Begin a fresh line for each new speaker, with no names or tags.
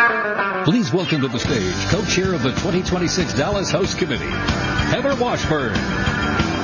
Please welcome to the stage co-chair of the 2026 Dallas Host Committee, Heather Washburn.